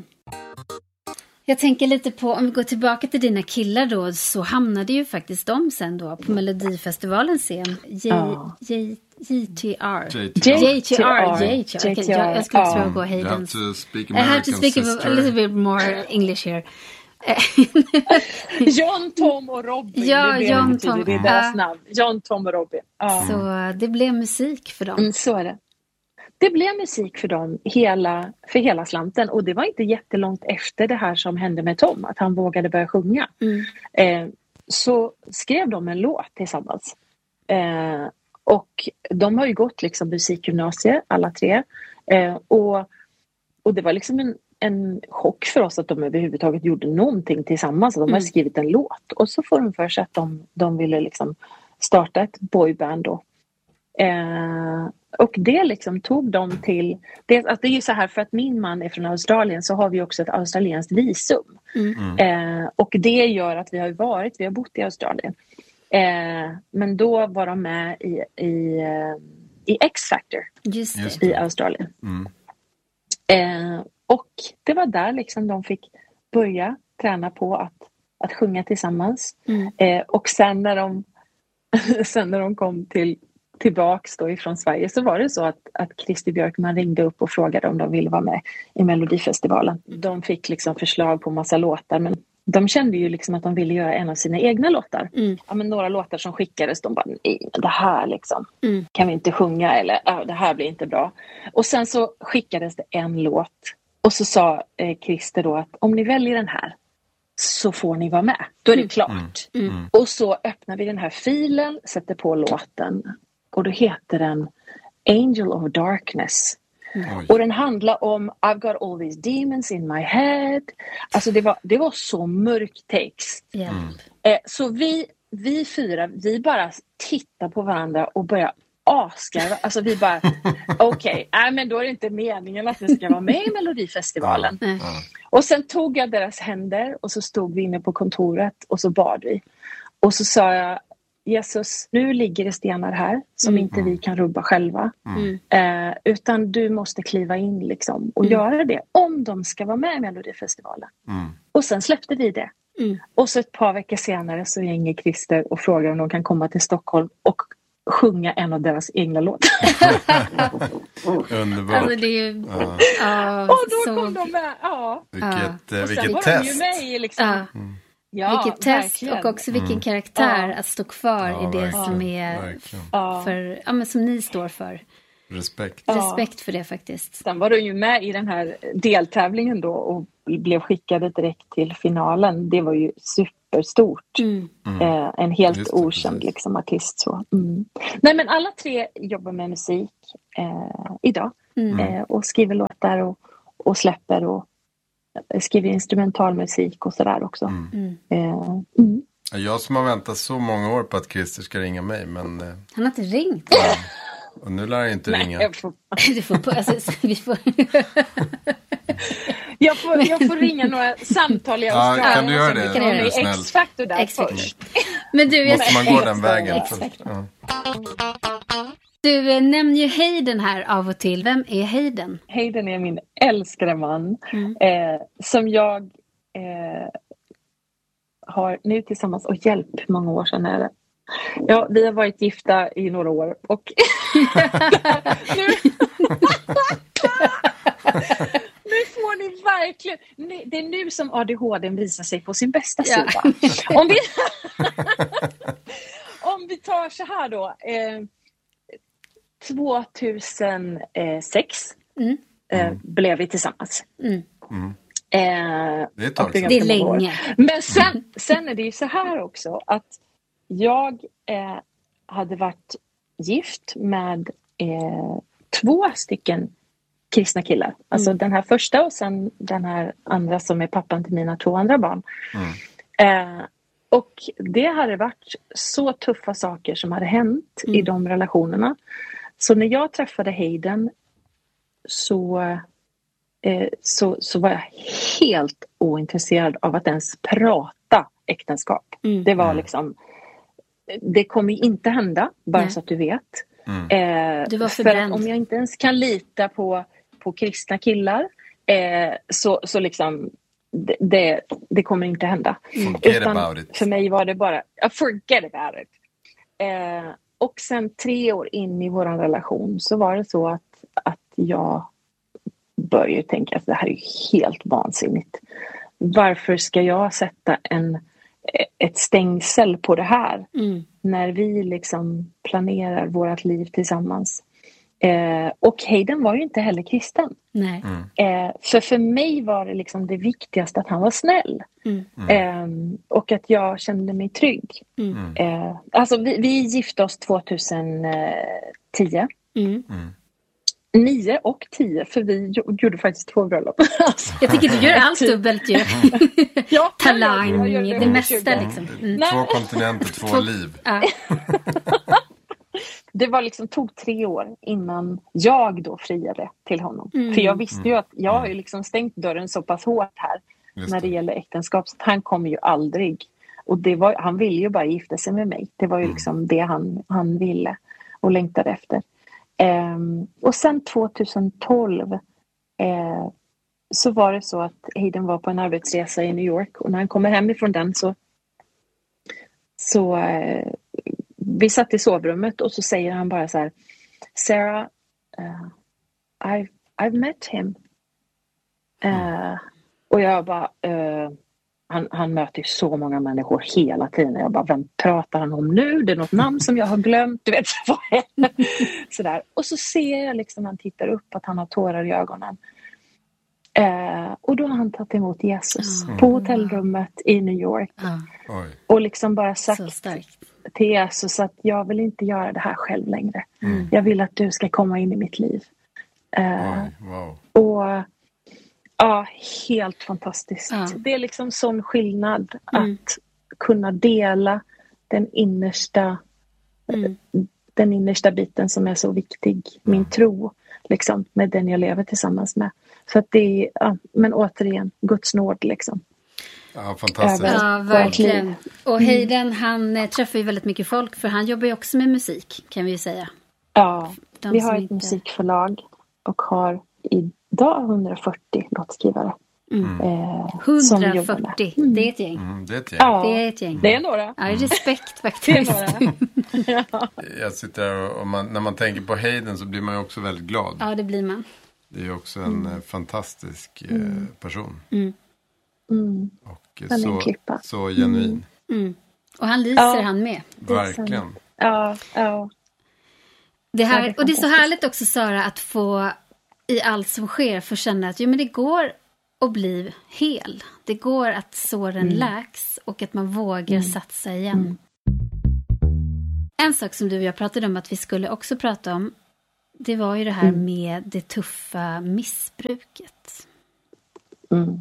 Jag tänker lite på, om vi går tillbaka till dina killar då, så hamnade ju faktiskt de sen då på Melodifestivalens scen. J, Ja. J, JTR. J J T R. J T R. J T R. Jag, jag skulle Ja. inte gå You have Haydens. to speak I have American to speak sister. a little bit more English here. John, Tom och Robin. Ja, det är det John, det betyder, Tom. Det är deras Ja. namn. John, Tom och Robin. Ja. Så det blev musik för dem. Mm, så är det. Det blev musik för dem hela, för hela slanten. Och det var inte jättelångt efter det här som hände med Tom. Att han vågade börja sjunga. Mm. Eh, så skrev de en låt tillsammans. Eh, och de har ju gått liksom musikgymnasiet, alla tre. Eh, och, och det var liksom en, en chock för oss att de överhuvudtaget gjorde någonting tillsammans. De har Mm. skrivit en låt. Och så får de för sig att de, de ville liksom starta ett boyband då. Eh, och det liksom tog dem till det, alltså det är ju så här, för att min man är från Australien så har vi också ett australienskt visum. Mm. Eh, och det gör att vi har varit, vi har bott i Australien. Eh, men då var de med i, i, eh, i X-Factor Just det. Just i Australien. Mm. Eh, och det var där liksom de fick börja träna på att, att sjunga tillsammans. Mm. Eh, och sen när de sen när de kom till tillbaks då ifrån Sverige så var det så att, att Christer Björkman ringde upp och frågade om de ville vara med i Melodifestivalen. De fick liksom förslag på massa låtar, men de kände ju liksom att de ville göra en av sina egna låtar. Mm. Ja, men några låtar som skickades, de bara, nej, det här liksom, Mm. kan vi inte sjunga, eller ja, det här blir inte bra. Och sen så skickades det en låt och så sa eh, Christer då att om ni väljer den här så får ni vara med. Då är det klart. Mm. Mm. Och så öppnar vi den här filen, sätter på låten och då heter den Angel of Darkness. Oj. Och den handlar om I've got all these demons in my head. Alltså det var, det var så mörk text. Hjälp. Eh, så vi, vi fyra, vi bara tittar på varandra och börjar asgarva. Alltså vi bara, okej, okay, nej men då är det inte meningen att vi ska vara med i Melodifestivalen. Nej. Och sen tog jag deras händer och så stod vi inne på kontoret och så bad vi. Och så sa jag, Jesus, nu ligger det stenar här som Mm. inte vi kan rubba själva. Mm. Eh, utan du måste kliva in liksom och Mm. göra det om de ska vara med i Melodifestivalen. Mm. Och sen släppte vi det. Mm. Och så ett par veckor senare så ringer Christer och frågar om de kan komma till Stockholm och sjunga en av deras egna låtar. Underbart. Alltså det är ju... Ja. Ja, Och då så... kom de med. Ja. Vilket, eh, Och sen vilket var de ju test. med i liksom... Ja. Ja, Vilket test verkligen. och också vilken Mm. karaktär Ja. att stå kvar Ja, i det verkligen. som är Verkligen. Ja. för, ja, men som ni står för. Respekt. Ja. Respekt för det faktiskt. Sen var du ju med i den här deltävlingen då och blev skickade direkt till finalen. Det var ju superstort. Mm. Mm. Eh, en helt Just det, okänd precis. liksom, artist. Så. Mm. Nej, men alla tre jobbar med musik eh, idag. Mm. Eh, och skriver låtar och, och släpper och skriver instrumentalmusik och sådär också. Mm. Mm. Eh, mm. Jag som har väntat så många år på att Christer ska ringa mig, men... Eh, Han har inte ringt. ja. Och nu lär jag inte Nej, ringa. jag får, Du får på, alltså, vi får... jag, får, jag får ringa några samtal i Ja, Australien. kan du göra och sen det? vi kan vara med Är du i snäll? X-Factor där X-Factor. först. Men du, jag... Måste man gå den vägen? Exakt. Ja. du eh, nämner ju Hayden här av och till. Vem är Hayden? Hayden är min älskade man. Mm. Eh, som jag eh, har nu tillsammans och hjälp många år sedan är det. Ja, vi har varit gifta i några år och nu, nu får ni verkligen, det är nu som A D H D visar sig på sin bästa Ja. sida. Om vi, om vi tar så här då, eh, tvåtusensex Mm. eh, blev vi tillsammans. Mm. Mm. Eh, Det är ett tag och sedan. Det är ganska många år. länge. Men sen, sen är det ju så här också att jag eh, hade varit gift med eh, två stycken kristna killar. Alltså Mm. den här första och sen den här andra som är pappan till mina två andra barn. Mm. Eh, och det hade varit så tuffa saker som hade hänt Mm. i de relationerna. Så när jag träffade Hayden så, eh, så, så var jag helt ointresserad av att ens prata äktenskap. Mm. Det var Mm. liksom, det kommer ju inte hända, bara Nej. så att du vet. Mm. Eh, Du var för förbränd. om jag inte ens kan lita på, på kristna killar eh, så, så liksom det, det, det kommer inte hända. Forget Utan about it. för mig var det bara, uh, forget about it. Eh, och sen tre år in i vår relation så var det så att, att jag började tänka att det här är helt vansinnigt. Varför ska jag sätta en, ett stängsel på det här Mm. när vi liksom planerar vårt liv tillsammans? Eh, och Hayden var ju inte heller kristen. Nej. Mm. Eh, för för mig var det liksom det viktigaste att han var snäll. Mm. Eh, och att jag kände mig trygg. Mm. Eh, alltså vi, vi gifte oss tjugohundratio. Mm. Mm. Nio och tio, för vi jo- gjorde faktiskt två bröllop. Alltså, Jag tycker du gör allt Typ. dubbelt ju. ja, Talang, jag gör- jag gör det det mesta tjugo. liksom. Mm. Nej. Två kontinenter, två liv. Ja. Det var liksom, tog tre år innan jag då friade till honom. Mm. För jag visste ju att jag har ju liksom stängt dörren så pass hårt här Just när det det. gäller äktenskap. Så att han kommer ju aldrig. Och det var, han ville ju bara gifta sig med mig. Det var ju liksom det han, han ville och längtade efter. Ehm, och sen tjugotolv eh, så var det så att Hayden var på en arbetsresa i New York. Och när han kommer hem ifrån den så, så eh, vi satt i sovrummet och så säger han bara så här: Sarah, uh, I've, I've met him. Uh, och jag bara, uh, han, han möter ju så många människor hela tiden. Jag bara, vem pratar han om nu? Det är något namn som jag har glömt. Du vet, vad händer? Sådär. Och så ser jag liksom, han tittar upp, att han har tårar i ögonen. Uh, och då har han tagit emot Jesus Mm. på hotellrummet i New York. Ja, Oj. Och liksom bara sagt så starkt. till Jesus att jag vill inte göra det här själv längre. Mm. Jag vill att du ska komma in i mitt liv. Uh, Oj. Wow. och ja, helt fantastiskt. Ja. Det är liksom sån skillnad Mm. att kunna dela den innersta, Mm. den innersta biten som är så viktig. Min tro, liksom, med den jag lever tillsammans med. Så att det är, ja, men återigen, Guds nåd liksom. Ja, fantastiskt. Över- Ja, verkligen. Och Hayden, han eh, träffar ju väldigt mycket folk, för han jobbar ju också med musik, kan vi ju säga. Ja, De vi som har ett inte- musikförlag och har idag hundrafyrtio låtskrivare. Mm. Eh, som jobbar med. hundrafyrtio, Mm. det är ett gäng. Mm, det är ett gäng. Ja, Det är ett gäng. det är några. Ja, respekt Det är faktiskt. några. Ja. Jag sitter här och man, när man tänker på Hayden så blir man ju också väldigt glad. Ja, det blir man. Det är ju också en eh, fantastisk eh, person. Mm. Mm. Och eh, Han är en så, klippa. så genuin. Mm. Och han lyser Ja. han med. Det är Verkligen. Ja, ja. Det här, Ja, det är och det är så fantastiskt. härligt också, Sara, att få i allt som sker få känna att jo, men det går att bli hel. Det går att såren Mm. läks och att man vågar Mm. satsa igen. Mm. En sak som du och jag pratade om att vi skulle också prata om, det var ju det här Mm. med det tuffa missbruket. Mm.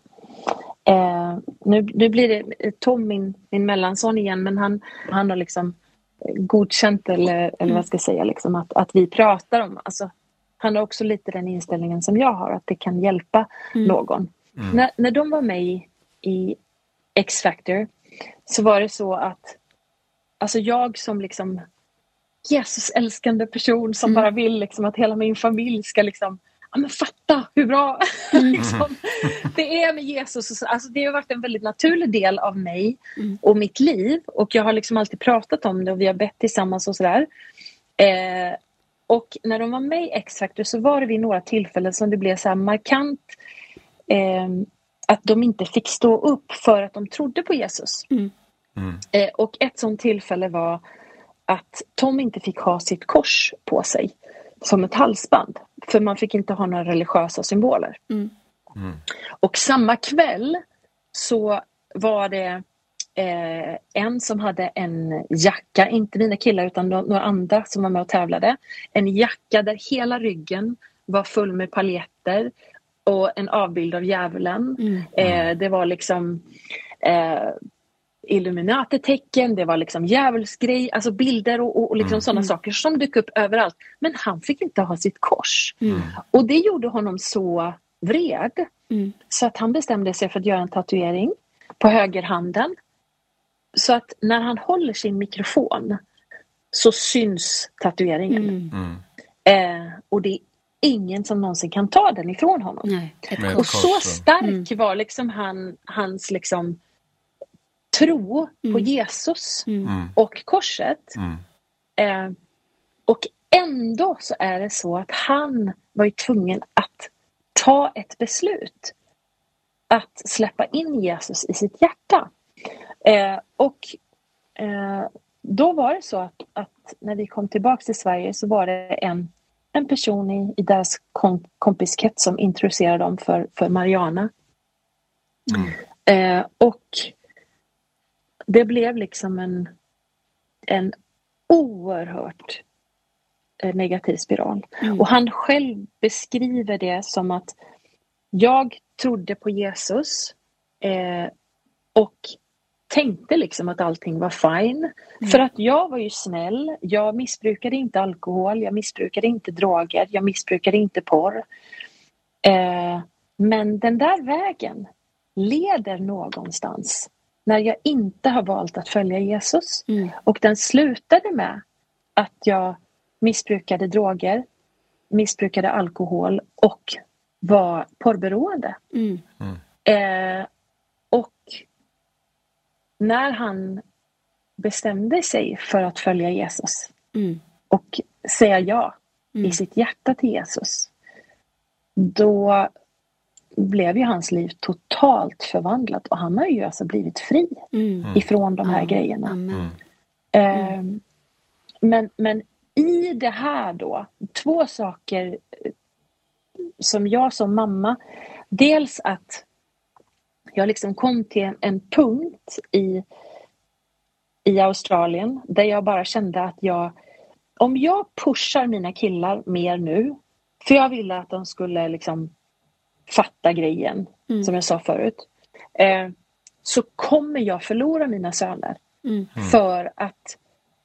Eh, nu, nu blir det Tom, min, min mellanson igen, men han, han har liksom godkänt eller, eller Mm. vad jag ska säga, liksom, att, att vi pratar om, alltså, han har också lite den inställningen som jag har, att det kan hjälpa Mm. någon. Mm. När, när de var med i, i X-Factor så var det så att alltså jag som liksom Jesus älskande person som Mm. bara vill liksom att hela min familj ska liksom, ja men fatta hur bra Mm. liksom, det är med Jesus. Och så, alltså det har varit en väldigt naturlig del av mig Mm. och mitt liv. Och jag har liksom alltid pratat om det och vi har bett tillsammans och sådär. Eh, och när de var med i X-Factor så var det vid några tillfällen som det blev så här markant eh, att de inte fick stå upp för att de trodde på Jesus. Mm. Mm. Eh, och ett sånt tillfälle var att Tom inte fick ha sitt kors på sig som ett halsband. För man fick inte ha några religiösa symboler. Mm. Mm. Och samma kväll så var det eh, en som hade en jacka, inte mina killar utan några andra som var med och tävlade. En jacka där hela ryggen var full med paljetter och en avbild av djävulen. Mm. Eh, det var liksom eh, Illuminati-tecken, det var liksom djävulsgrej, alltså bilder och, och, och liksom Mm. sådana Mm. saker som dök upp överallt. Men han fick inte ha sitt kors. Mm. Och det gjorde honom så vred Mm. så att han bestämde sig för att göra en tatuering på högerhanden. Så att när han håller sin mikrofon så syns tatueringen. Mm. Mm. Eh, och det är ingen som någonsin kan ta den ifrån honom. Nej, ett Med ett Och kors. kors. så då. stark Mm. var liksom han, hans liksom tro på Mm. Jesus Mm. Mm. och korset. Mm. Eh, och ändå så är det så att han var ju tvungen att ta ett beslut. Att släppa in Jesus i sitt hjärta. Eh, och eh, då var det så att, att när vi kom tillbaka till Sverige så var det en, en person i, i deras kom, kompiskrets som introducerade dem för, för Mariana. Mm. Eh, och det blev liksom en, en oerhört eh, negativ spiral. Mm. Och han själv beskriver det som att jag trodde på Jesus eh, och tänkte liksom att allting var fine. Mm. För att jag var ju snäll, jag missbrukade inte alkohol, jag missbrukade inte droger, jag missbrukade inte porr. Eh, men den där vägen leder någonstans när jag inte har valt att följa Jesus. Mm. Och den slutade med att jag missbrukade droger, missbrukade alkohol och var porrberoende. Mm. Eh, och när han bestämde sig för att följa Jesus Mm. och säga ja Mm. i sitt hjärta till Jesus, då blev ju hans liv totalt förvandlat och han har ju alltså blivit fri Mm. ifrån de här Ja. grejerna. Amen. Eh, men, men i det här då, två saker eh, som jag som mamma, dels att jag liksom kom till en, en punkt i, i Australien där jag bara kände att jag, om jag pushar mina killar mer nu, för jag ville att de skulle liksom fatta grejen, Mm. som jag sa förut, eh, så kommer jag förlora mina söner. Mm. För att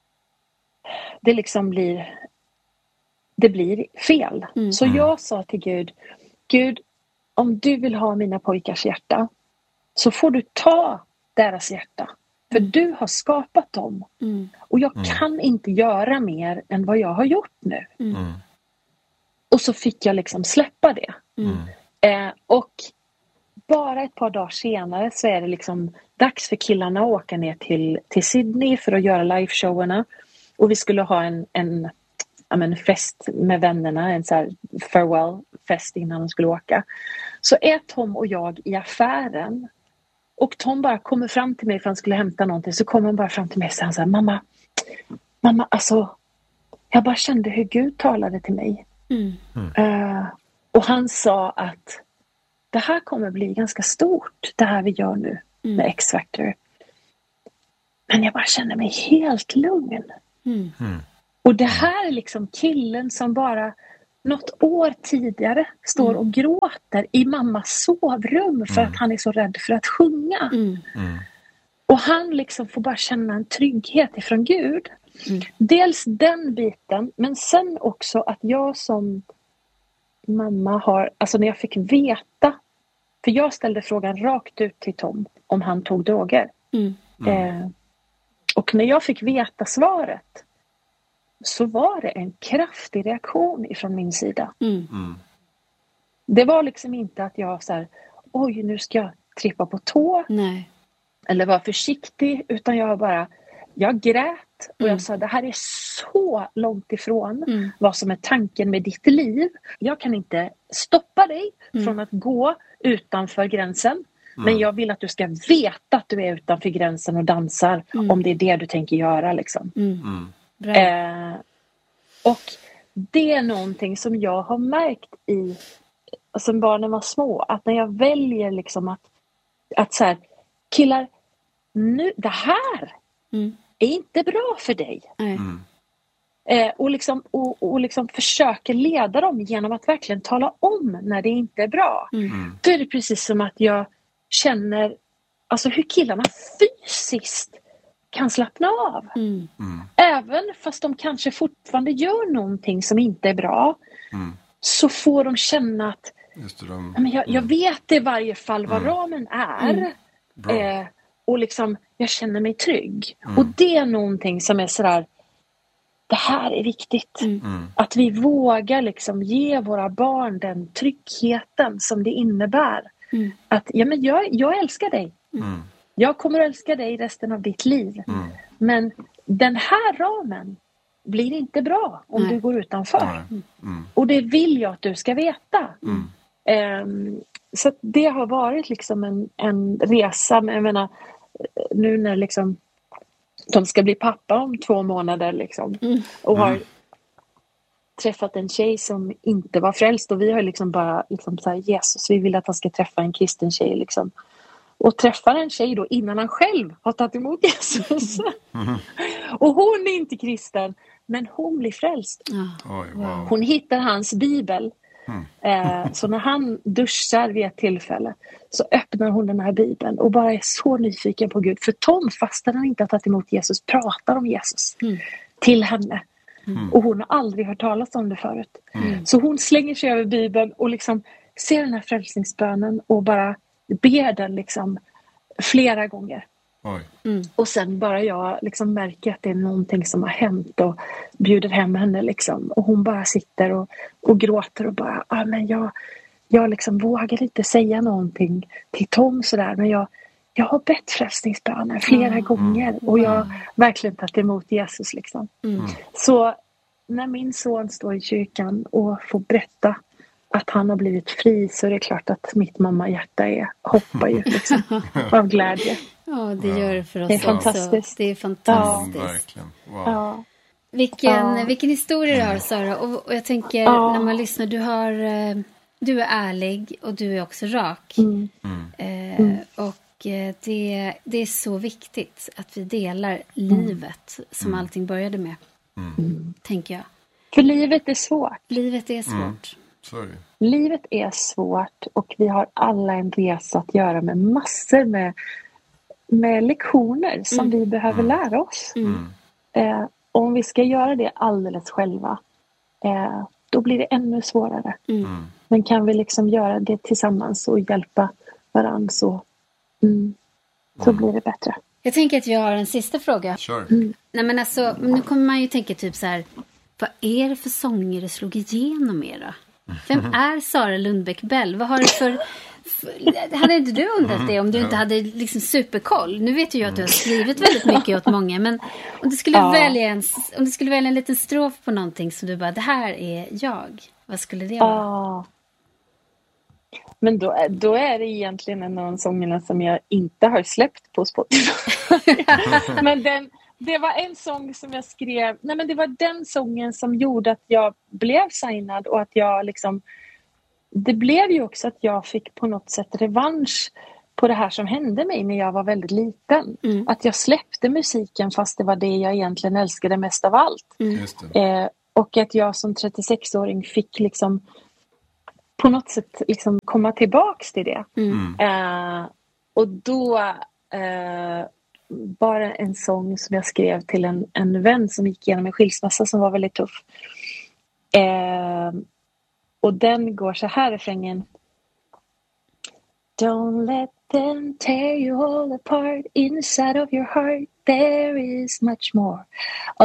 det liksom blir det blir fel. Mm. Så jag sa till Gud, Gud, om du vill ha mina pojkars hjärta så får du ta deras hjärta. För Mm. du har skapat dem. Mm. Och jag Mm. kan inte göra mer än vad jag har gjort nu. Mm. Mm. Och så fick jag liksom släppa det. Mm. Eh, och bara ett par dagar senare så är det liksom dags för killarna att åka ner till, till Sydney för att göra liveshowerna. Och vi skulle ha en, en, ja, men fest med vännerna, en så här farewell-fest innan de skulle åka. Så är Tom och jag i affären. Och Tom bara kommer fram till mig för han skulle hämta någonting. Så kommer han bara fram till mig och säger så här, mamma, mamma, alltså, jag bara kände hur Gud talade till mig. Mm. Uh, och han sa att det här kommer bli ganska stort, det här vi gör nu Mm. med X-Factor. Men jag bara kände mig helt lugn. Mm. Mm. Och det här är liksom killen som bara något år tidigare står och gråter i mammas sovrum för Mm. att han är så rädd för att sjunga. Mm. Mm. Och han liksom får bara känna en trygghet ifrån Gud. Mm. Dels den biten, men sen också att jag som mamma har, alltså när jag fick veta, för jag ställde frågan rakt ut till Tom om han tog droger. Mm. Eh, och när jag fick veta svaret så var det en kraftig reaktion ifrån min sida. Mm. Mm. Det var liksom inte att jag så här, oj nu ska jag trippa på tå Nej. eller vara försiktig, utan jag bara, jag grät och Mm. jag sa det här är så långt ifrån Mm. vad som är tanken med ditt liv. Jag kan inte stoppa dig Mm. från att gå utanför gränsen. Mm. Men jag vill att du ska veta att du är utanför gränsen och dansar Mm. om det är det du tänker göra liksom. Mm. Mm. Bra. Eh, och det är någonting som jag har märkt i, som barnen var små, att när jag väljer liksom att, att så här, killar, nu, det här Mm. är inte bra för dig. Nej. Mm. Eh, och, liksom, och, och liksom försöker leda dem genom att verkligen tala om när det inte är bra. Mm. Mm. Då är det precis som att jag känner alltså hur killarna fysiskt kan slappna av. Mm. Mm. Även fast de kanske fortfarande gör någonting som inte är bra, Mm. så får de känna att Just det, de... ja, men jag, jag vet i varje fall vad Mm. ramen är. Mm. Bra. Eh, och liksom, jag känner mig trygg. Mm. Och det är någonting som är sådär, det här är viktigt. Mm. Mm. Att vi vågar liksom ge våra barn den tryggheten som det innebär. Mm. Att ja, men jag, jag älskar dig. Mm. Jag kommer att älska dig resten av ditt liv. Mm. Men den här ramen blir inte bra om Nej. du går utanför. Nej. Mm. Och det vill jag att du ska veta. Mm. Ehm, så att det har varit liksom en, en resa. Men jag menar, nu när liksom de ska bli pappa om två månader liksom, Mm. och har Mm. träffat en tjej som inte var frälst, och vi har liksom bara liksom så här, Jesus, vi vill att han ska träffa en kristen tjej liksom. Och träffar en tjej då innan han själv har tagit emot Jesus. Mm. Och hon är inte kristen, men hon blir frälst. Ja. Oj, wow. Hon hittar hans bibel. Mm. Eh, så när han duschar vid ett tillfälle så öppnar hon den här bibeln och bara är så nyfiken på Gud. För Tom, fastän han inte har tagit emot Jesus, pratar om Jesus Mm. till henne. Mm. Och hon har aldrig hört talas om det förut. Mm. Så hon slänger sig över bibeln och liksom ser den här frälsningsbönen och bara ber den liksom flera gånger. Oj. Mm. Och sen bara jag liksom märker att det är någonting som har hänt och bjuder hem henne liksom. Och hon bara sitter och, och gråter och bara, ah, men jag, jag liksom vågar inte säga någonting till Tom sådär, men jag, jag har bett frälsningsböner flera Mm. gånger och jag har verkligen tagit emot Jesus liksom. Mm. Så när min son står i kyrkan och får berätta att han har blivit fri, så är det klart att mitt mammahjärta är, hoppar ju liksom av glädje. Ja, det gör det för oss Det är också. fantastiskt. Det är Mm, fantastiskt. verkligen. Wow. Ja. Vilken, Ja. vilken historia du har, Sara. Och, och jag tänker, Ja. när man lyssnar, du, har, eh, du är ärlig och du är också rak. Mm. Mm. Eh, Mm. och eh, det, det är så viktigt att vi delar livet som Mm. allting började med, Mm. tänker jag. För livet är svårt. Livet är svårt. Mm. Så är det. Livet är svårt och vi har alla en resa att göra med massor med, med lektioner som Mm. vi behöver Mm. lära oss. Mm. Mm. Eh, om vi ska göra det alldeles själva, eh, då blir det ännu svårare. Mm. Mm. Men kan vi liksom göra det tillsammans och hjälpa varandra, så, mm, så blir det bättre. Jag tänker att jag har en sista fråga. Kör. Nej, men alltså, nu kommer man ju tänka typ så här, vad är det för sånger det slog igenom er då? Vem är Sara Lundbäck Bell? Vad har du för, för... Hade inte du undrat det om du inte hade liksom superkoll? Nu vet ju jag att du har skrivit väldigt mycket åt många, men om du skulle, Ja. välja, en, om du skulle välja en liten strof på någonting som du bara, det här är jag. Vad skulle det vara? Ja. Men då, är- då är det egentligen en av de sångerna som jag inte har släppt på Spotify. Men den, det var en sång som jag skrev. Nej, men det var den sången som gjorde att jag blev signad och att jag liksom... Det blev ju också att jag fick på något sätt revansch på det här som hände mig när jag var väldigt liten. Mm. Att jag släppte musiken fast det var det jag egentligen älskade mest av allt. Mm. Just det. Eh, och att jag som trettiosexåring fick liksom på något sätt liksom komma tillbaks till det. Mm. Eh, och då eh, bara en sång som jag skrev till en, en vän som gick igenom en skilsmässa som var väldigt tuff. Eh, och den går så här, refrängen. Don't let them tear you all apart. Inside of your heart there is much more.